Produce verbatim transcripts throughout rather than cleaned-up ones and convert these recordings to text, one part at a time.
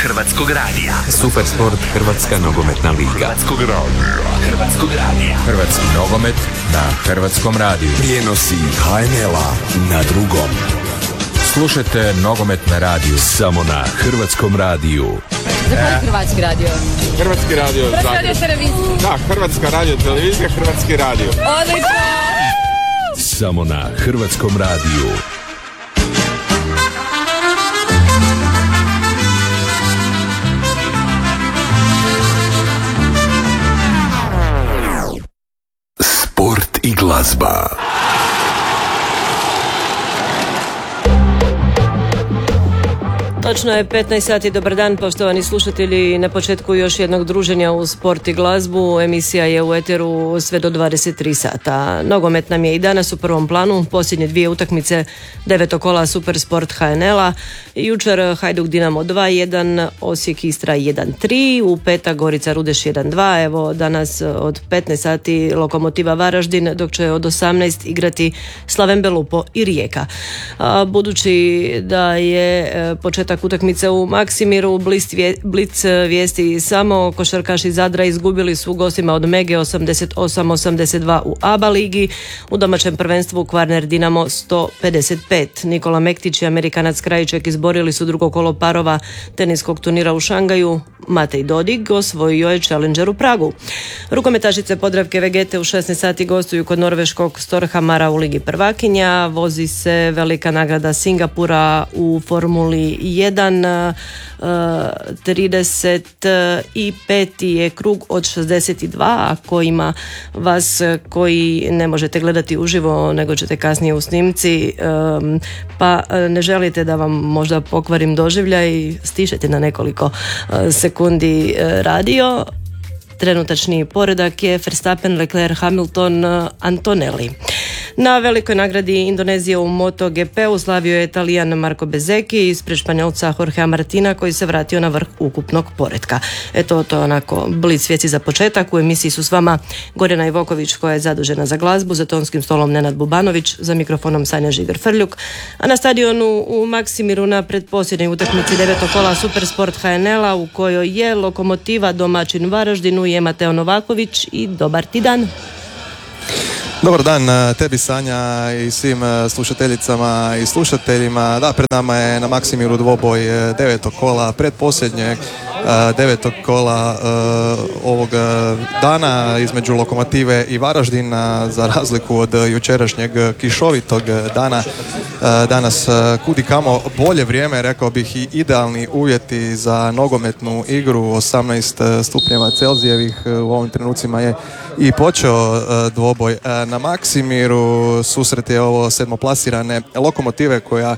Hrvatskog radija. Super sport, Hrvatska nogometna liga. Hrvatskog radija. Hrvatskog radija. Hrvatski nogomet na Hrvatskom radiju. Prijenosi ha en el-a na drugom. Slušajte nogomet na radiju. Samo na Hrvatskom radiju. Za Hrvatski radio? Hrvatski radio. Hrvatska radio televizija. Da, Hrvatska radio televizija, Hrvatski radio. Odlično! Samo na Hrvatskom radiju. Sport i glazba. Točno je petnaest sati, dobar dan poštovani slušatelji, na početku još jednog druženja u Sport i glazbu. Emisija je u eteru sve do dvadeset tri sata. Nogomet nam je i danas u prvom planu, posljednje dvije utakmice devetog kola Super Sport ha en el-a. Jučer Hajduk Dinamo dva jedan, Osijek Istra jedan tri, u petak Gorica Rudeš jedan dva, evo danas od petnaest sati Lokomotiva Varaždin, dok će od osamnaest igrati Slaven Belupo i Rijeka. A, budući da je početak utakmice u Maksimiru, blic vijesti samo, košarkaši Zadra izgubili su u gostima od Mege osamdeset osam osamdeset dva u A B A ligi, u domaćem prvenstvu Kvarner Dinamo sto pedeset pet. Nikola Mektić i Amerikanac Krajiček izborili su drugo kolo parova teniskog turnira u Šangaju, Matej Dodig osvojio je Challenger u Pragu. Rukometašice Podravke Vegete u šesnaest sati gostuju kod norveškog Storhamara u Ligi prvakinja, vozi se velika nagrada Singapura u Formuli jedan, trideset peti je krug od šezdeset dva, ako ima vas koji ne možete gledati uživo nego ćete kasnije u snimci, pa ne želite da vam možda pokvarim doživljaj, stišete na nekoliko sekundi radio. Trenutačni poredak je Verstappen, Leclerc, Hamilton, Antonelli. Na velikoj nagradi Indonezije u MotoGP-u slavio je Italijan Marco Bezzecchi ispred Španjolca Jorgea Martina koji se vratio na vrh ukupnog poretka. Eto, to je onako blic svijesti za početak. U emisiji su s vama Gorjana Ivoković koja je zadužena za glazbu, za tonskim stolom Nenad Bubanović, za mikrofonom Sanja Žigar-Frljuk, a na stadionu u Maksimiru na predposljednjoj utakmici devetog kola Super Sport ha en el-a u kojoj je Lokomotiva domaćin Varaždinu je Mateo Novaković i dobar ti dan. Dobar dan tebi Sanja i svim slušateljicama i slušateljima. Da, pred nama je na Maksimiru dvoboj devetog kola, predposljednjeg devetog kola ovog dana između Lokomotive i Varaždina, za razliku od jučerašnjeg kišovitog dana. Danas kudi kamo bolje vrijeme, rekao bih i idealni uvjeti za nogometnu igru, osamnaest stupnjeva Celzijevih u ovim trenucima je i počeo dvoboj na Maksimiru. Susret je ovo sedmoplasirane Lokomotive koja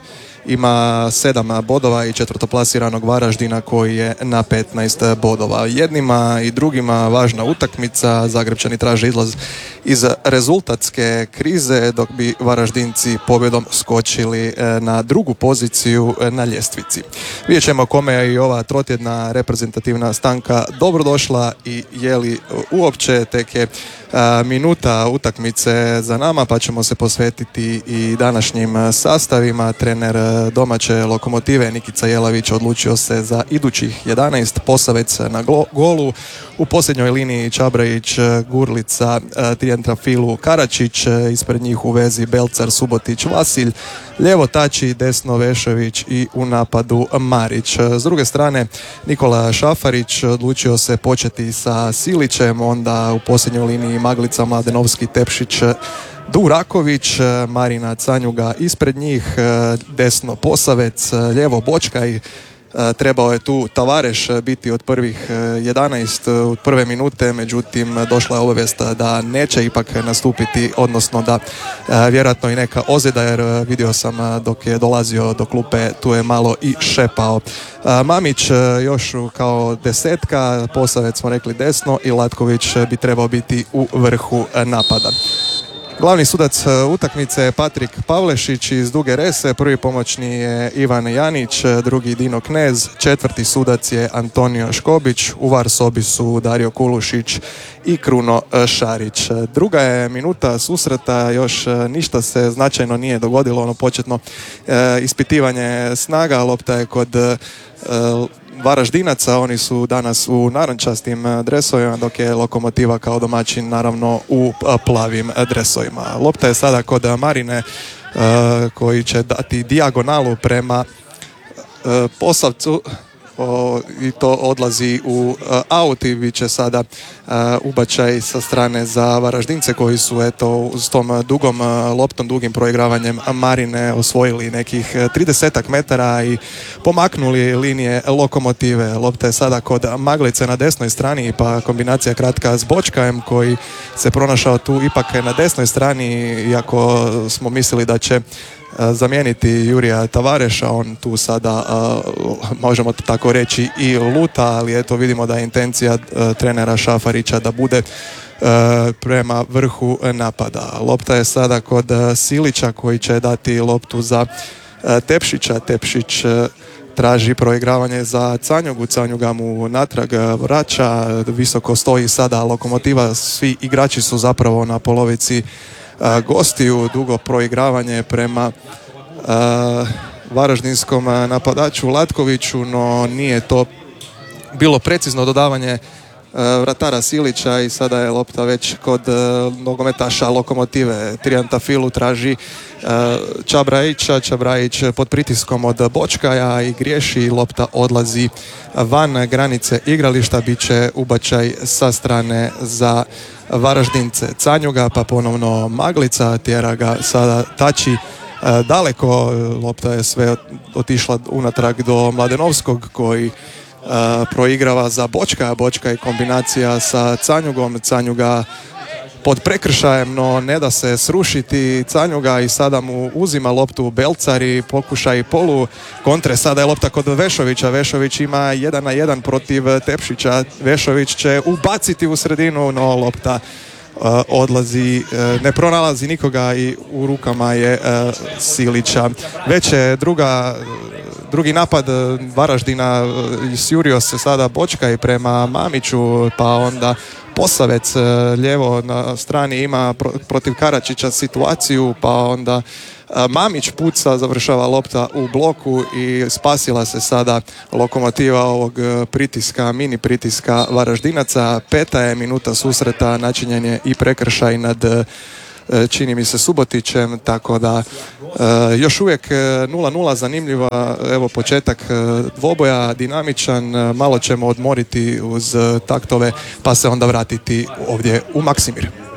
ima sedam bodova i četvrtoplasiranog Varaždina koji je na petnaest bodova. Jednima i drugima važna utakmica, Zagrepčani traže izlaz iz rezultatske krize, dok bi Varaždinci pobjedom skočili na drugu poziciju na ljestvici. Vidjet ćemo kome je i ova trotjedna reprezentativna stanka dobrodošla i je li uopće, tek je minuta utakmice za nama, pa ćemo se posvetiti i današnjim sastavima. Trener domaće Lokomotive Nikica Jelavić odlučio se za idućih jedanaest, Posavec na golu, u posljednjoj liniji Čabrajić, Gurlica, Trijantrafilu, Karačić, ispred njih u vezi Belcar, Subotić, Vasilj, lijevo Tači, desno Vešević i u napadu Marić. S druge strane Nikola Šafarić odlučio se početi sa Silićem, onda u posljednjoj liniji Maglica, Mladenovski, Tepšić, Duraković, Marina Canjuga ispred njih, desno Posavec, lijevo Bočkaj. Trebao je tu Tavareš biti od prvih jedanaest od prve minute, međutim došla je obavijest da neće ipak nastupiti, odnosno da vjerojatno i neka ozljeda, jer vidio sam dok je dolazio do klupe tu je malo i šepao. Mamić još kao desetka, Posavec smo rekli desno i Latković bi trebao biti u vrhu napada. Glavni sudac utakmice je Patrik Pavlešić iz Duge Rese, prvi pomoćni je Ivan Janić, drugi Dino Knez, četvrti sudac je Antonio Škobić, u var sobi su Dario Kulušić i Kruno Šarić. Druga je minuta susreta, još ništa se značajno nije dogodilo, ono početno e, ispitivanje snaga, lopta je kod Varaždinaca, oni su danas u narančastim dresovima, dok je Lokomotiva kao domaćin naravno u plavim dresovima. Lopta je sada kod Marine koji će dati dijagonalu prema Posavcu. O, i to odlazi u uh, aut i bit će sada uh, ubačaj sa strane za Varaždince koji su eto s tom dugom uh, loptom, dugim proigravanjem Marine osvojili nekih tridesetak metara i pomaknuli linije Lokomotive. Lopta je sada kod Maglice na desnoj strani, pa kombinacija kratka s Bočkajem koji se pronašao tu ipak na desnoj strani, iako smo mislili da će zamijeniti Jurija Tavareša, on tu sada možemo tako reći i luta, ali eto vidimo da je intencija trenera Šafarića da bude prema vrhu napada. Lopta je sada kod Silića koji će dati loptu za Tepšića. Tepšić traži proigravanje za Canjugu, Canjuga mu natrag vraća, visoko stoji sada Lokomotiva, svi igrači su zapravo na polovici gostiju, dugo proigravanje prema uh, varaždinskom napadaču Latkoviću, no nije to bilo precizno dodavanje uh, vratara Silića i sada je lopta već kod uh, nogometaša Lokomotive. Trijantafilu traži uh, Čabrajića, Čabrajić pod pritiskom od Bočkaja i griješi, lopta odlazi van granice igrališta, bit će ubačaj sa strane za Varaždince. Canjuga, pa ponovno Maglica, tjera ga sada tači e, daleko, lopta je sve otišla unatrag do Mladenovskog koji e, proigrava za Bočka, Bočka je kombinacija sa Canjugom, Canjuga pod prekršajem, no ne da se srušiti Canjuga i sada mu uzima loptu Belcari, pokušaj polu kontre, sada je lopta kod Vešovića, Vešović ima jedan na jedan protiv Tepšića, Vešović će ubaciti u sredinu, no lopta uh, odlazi, uh, ne pronalazi nikoga i u rukama je uh, Silića. Već je druga Drugi napad Varaždina, isjurio se sada Bočka i prema Mamiću, pa onda Posavec lijevo na strani ima protiv Karačića situaciju, pa onda Mamić puca, završava lopta u bloku i spasila se sada Lokomotiva ovog pritiska, mini pritiska Varaždinaca. Peta je minuta susreta, načinjen je i prekršaj nad, čini mi se, Subotićem, tako da još uvijek nula nula, zanimljiva, evo početak dvoboja, dinamičan, malo ćemo odmoriti uz taktove pa se onda vratiti ovdje u Maksimir.